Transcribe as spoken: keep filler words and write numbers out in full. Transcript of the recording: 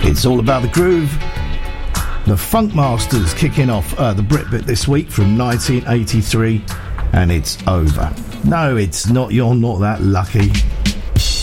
It's all about the groove. The Funk Masters kicking off uh, the Britbit this week from nineteen eighty-three, and it's over. No, it's not. You're not that lucky.